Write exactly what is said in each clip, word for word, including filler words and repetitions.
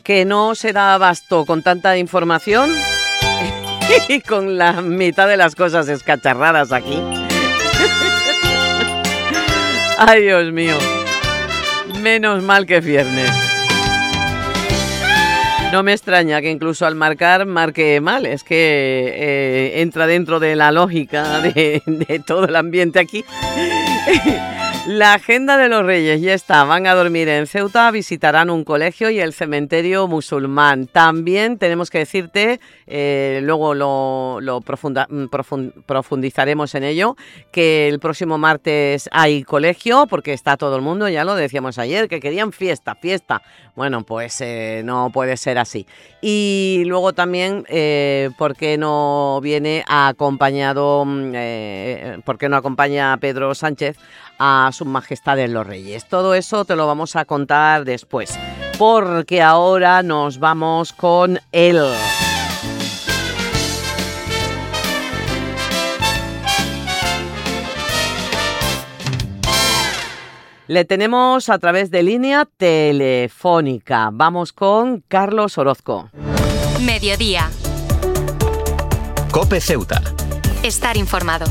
que no se da abasto con tanta información y con la mitad de las cosas escacharradas aquí. Ay, Dios mío. Menos mal que es viernes. No me extraña que incluso al marcar, marque mal. Es que eh, entra dentro de la lógica de, de todo el ambiente aquí. La agenda de los Reyes ya está. Van a dormir en Ceuta, visitarán un colegio y el cementerio musulmán. También tenemos que decirte, eh, luego lo, lo profunda, profund, profundizaremos en ello, que el próximo martes hay colegio, porque está todo el mundo, ya lo decíamos ayer, que querían fiesta, fiesta. Bueno, pues eh, no puede ser así. Y luego también, eh, ¿por qué no viene acompañado, eh, por qué no acompaña a Pedro Sánchez a sus majestades los Reyes? Todo eso te lo vamos a contar después, porque ahora nos vamos con él. Le tenemos a través de línea telefónica. Vamos con Carlos Orozco. Mediodía. COPE Ceuta. Estar informado.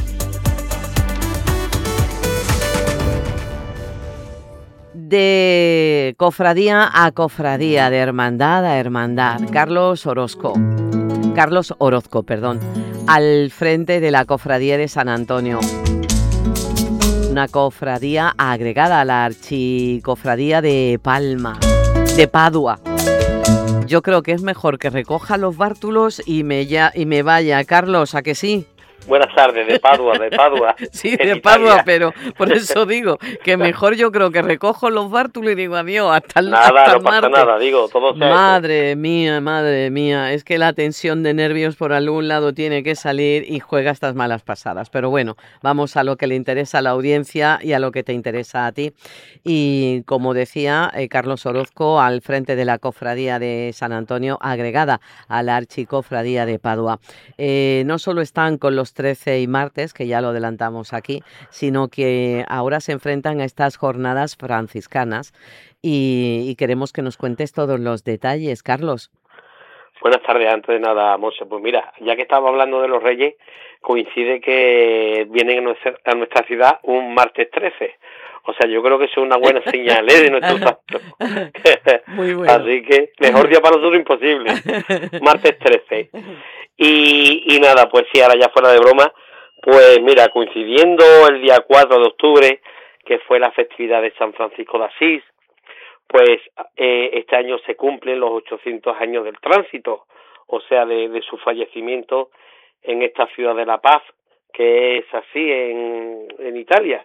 De cofradía a cofradía, de hermandad a hermandad. Carlos Orozco. Carlos Orozco, perdón. Al frente de la cofradía de San Antonio. Una cofradía agregada a la archicofradía de Palma, de Padua. Yo creo que es mejor que recoja los bártulos y me, ya, y me vaya. Carlos, ¿a que sí? Buenas tardes, de Padua, de Padua. Sí, de Padua, pero por eso digo que mejor yo creo que recojo los bártulos y digo adiós, hasta el, nada, hasta no el pasa martes. Nada, digo, todo sea Madre eso. mía, madre mía, es que la tensión de nervios por algún lado tiene que salir y juega estas malas pasadas. Pero bueno, vamos a lo que le interesa a la audiencia y a lo que te interesa a ti. Y como decía, eh, Carlos Orozco, al frente de la cofradía de San Antonio, agregada a la archicofradía de Padua. Eh, no solo están con los trece y martes, que ya lo adelantamos aquí, sino que ahora se enfrentan a estas jornadas franciscanas y, y queremos que nos cuentes todos los detalles, Carlos. Buenas tardes, antes de nada, Monse. Pues mira, ya que estamos hablando de los Reyes, coincide que vienen a nuestra, a nuestra ciudad un martes trece. O sea, yo creo que eso es una buena señal, ¿eh?, de nuestro santo. Muy bueno. Así que mejor día para nosotros imposible. Martes trece. Y, y nada, pues sí, ahora ya fuera de broma, pues mira, coincidiendo el día cuatro de octubre, que fue la festividad de San Francisco de Asís, pues eh, este año se cumplen los ochocientos años del tránsito, o sea, de, de su fallecimiento en esta ciudad de La Paz, que es así en, en Italia.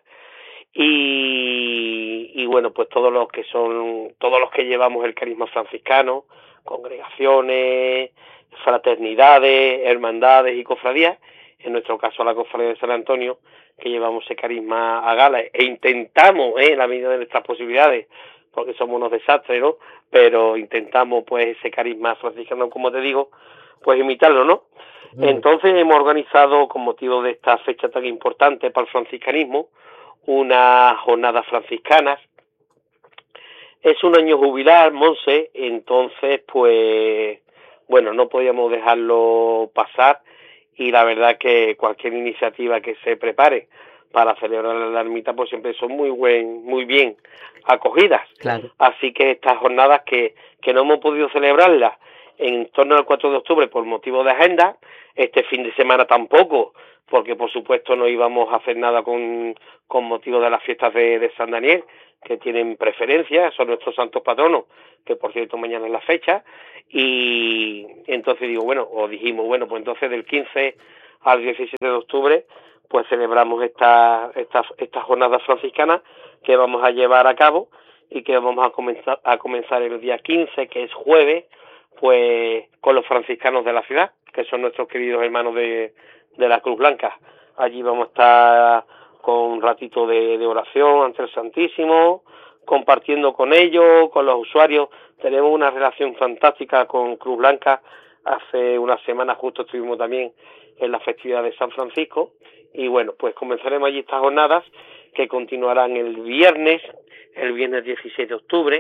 Y, y bueno, pues todos los que son, todos los que llevamos el carisma franciscano, congregaciones, fraternidades, hermandades y cofradías, en nuestro caso la cofradía de San Antonio, que llevamos ese carisma a gala e intentamos, eh, en la medida de nuestras posibilidades, porque somos unos desastres, ¿no?, pero intentamos pues ese carisma franciscano, como te digo, pues imitarlo, ¿no? Mm. Entonces hemos organizado, con motivo de esta fecha tan importante para el franciscanismo, unas jornadas franciscanas. Es un año jubilar, Monse, entonces pues bueno, no podíamos dejarlo pasar, y la verdad que cualquier iniciativa que se prepare para celebrar la ermita pues siempre son muy buen, muy bien acogidas. Claro. Así que estas jornadas que, que no hemos podido celebrarlas en torno al cuatro de octubre por motivo de agenda, este fin de semana tampoco, porque por supuesto no íbamos a hacer nada con, con motivo de las fiestas de, de San Daniel, que tienen preferencia, son nuestros santos patronos, que por cierto mañana es la fecha, y entonces digo, bueno, o dijimos, bueno, pues entonces del quince al diecisiete de octubre, pues celebramos estas esta, esta jornadas franciscanas que vamos a llevar a cabo y que vamos a comenzar, a comenzar el día quince, que es jueves, pues con los franciscanos de la ciudad, que son nuestros queridos hermanos de, de la Cruz Blanca. Allí vamos a estar con un ratito de, de oración ante el Santísimo, compartiendo con ellos, con los usuarios. Tenemos una relación fantástica con Cruz Blanca. Hace una semana justo estuvimos también en la festividad de San Francisco, y bueno, pues comenzaremos allí estas jornadas que continuarán el viernes, el viernes dieciséis de octubre,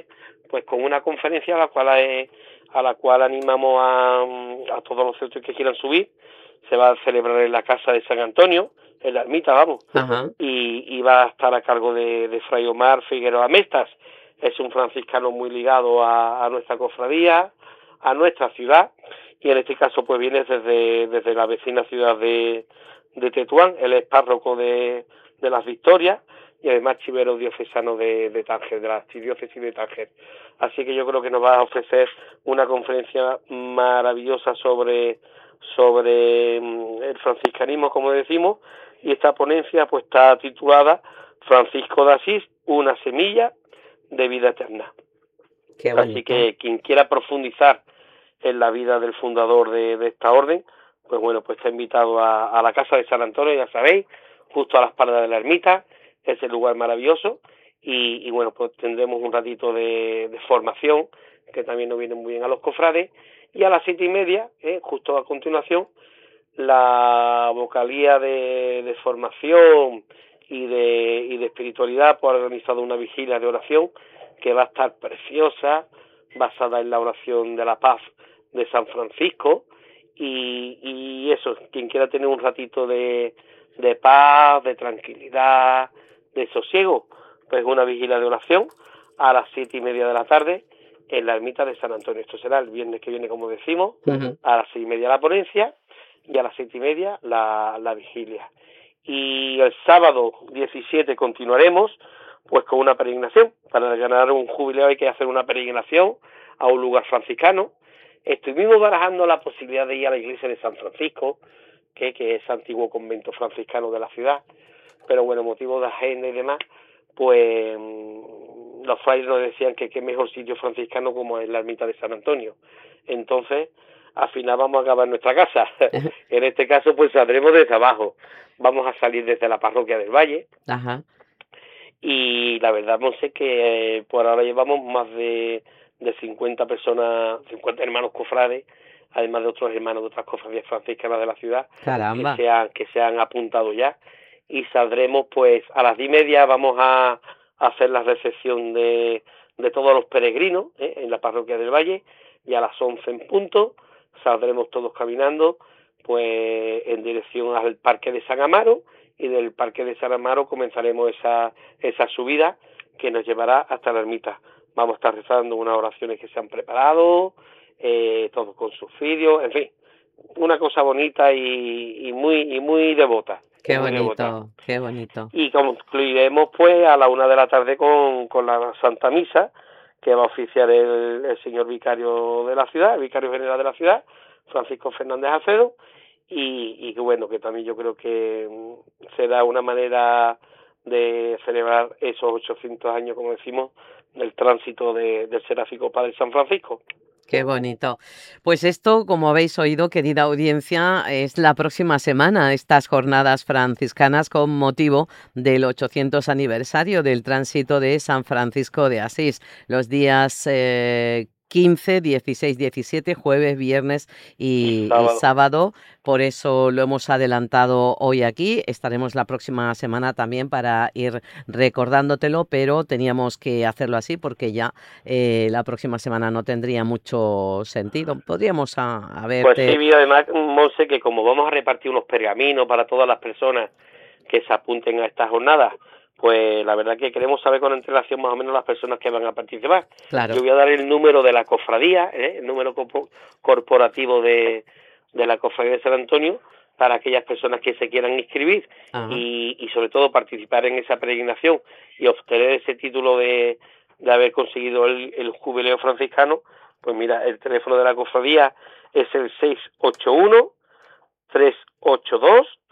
pues con una conferencia a la cual eh, a la cual animamos a, a todos los centros que quieran subir. Se va a celebrar en la casa de San Antonio, en la ermita, vamos, Ajá. y, y va a estar a cargo de, de Fray Omar Figueroa Mestas. Es un franciscano muy ligado a, a nuestra cofradía, a nuestra ciudad, y en este caso pues viene desde, desde la vecina ciudad de, de Tetuán. Él es párroco de, de las Victorias y además chivero diocesano de, de Tánger, de la archidiócesis de Tánger. Así que yo creo que nos va a ofrecer una conferencia maravillosa sobre, sobre el franciscanismo, como decimos, y esta ponencia pues está titulada Francisco de Asís, una semilla de vida eterna. Qué Así que quien quiera profundizar en la vida del fundador de, de esta orden, pues bueno, pues está invitado a, a la casa de San Antonio, ya sabéis, justo a las espalda de la ermita, es el lugar maravilloso, y, y bueno, pues tendremos un ratito de, de formación, que también nos viene muy bien a los cofrades, y a las siete y media, eh, justo a continuación, la vocalía de, de formación y de, y de espiritualidad pues ha organizado una vigilia de oración que va a estar preciosa, basada en la oración de la paz de San Francisco, y, y eso, quien quiera tener un ratito de, de paz, de tranquilidad, de sosiego, pues una vigilia de oración a las siete y media de la tarde en la ermita de San Antonio. Esto será el viernes que viene, como decimos, uh-huh. a las seis y media la ponencia y a las siete y media la, la vigilia. Y el sábado diecisiete continuaremos pues con una peregrinación. Para ganar un jubileo hay que hacer una peregrinación a un lugar franciscano. Estuvimos barajando la posibilidad de ir a la iglesia de San Francisco, que, que es antiguo convento franciscano de la ciudad, pero bueno, motivo de agenda y demás, pues los frailes nos decían que qué mejor sitio franciscano como es la ermita de San Antonio. Entonces, al final vamos a acabar en nuestra casa. En este caso, pues saldremos desde abajo. Vamos a salir desde la parroquia del Valle. Ajá. Y la verdad, Monse, que eh, por ahora llevamos más de, de cincuenta personas, cincuenta hermanos cofrades, además de otros hermanos de otras cofradías franciscanas de la ciudad. Caramba. que se han, que se han apuntado ya. Y saldremos, pues, a las diez y media vamos a, a hacer la recepción de, de todos los peregrinos ¿eh? en la parroquia del Valle, y a las once en punto saldremos todos caminando pues en dirección al Parque de San Amaro, y del Parque de San Amaro comenzaremos esa, esa subida que nos llevará hasta la ermita. Vamos a estar rezando unas oraciones que se han preparado, eh, todos con sus vídeos, en fin, una cosa bonita y, y muy y muy devota. Qué muy bonito, devota. qué bonito. Y concluiremos pues a la una de la tarde con, con la Santa Misa, que va a oficiar el, el señor vicario de la ciudad, el vicario general de la ciudad, Francisco Fernández Acedo, y, y que bueno, que también yo creo que será una manera de celebrar esos ochocientos años, como decimos, del tránsito de, del Seráfico Padre San Francisco. Qué bonito. Pues esto, como habéis oído, querida audiencia, es la próxima semana, estas jornadas franciscanas con motivo del ochocientos aniversario del tránsito de San Francisco de Asís. Los días eh, quince, dieciséis, diecisiete, jueves, viernes y sábado. y sábado. Por eso lo hemos adelantado hoy aquí. Estaremos la próxima semana también para ir recordándotelo, pero teníamos que hacerlo así porque ya eh, la próxima semana no tendría mucho sentido. Podríamos a, a ver. Pues sí, y además, Monse, que como vamos a repartir unos pergaminos para todas las personas que se apunten a estas jornadas, pues la verdad que queremos saber con antelación más o menos las personas que van a participar. Claro. Yo voy a dar el número de la cofradía, ¿eh? el número co- corporativo de, de la cofradía de San Antonio, para aquellas personas que se quieran inscribir y, y sobre todo participar en esa peregrinación y obtener ese título de, de haber conseguido el, el jubileo franciscano. Pues mira, el teléfono de la cofradía es el seis ocho uno, tres ocho dos,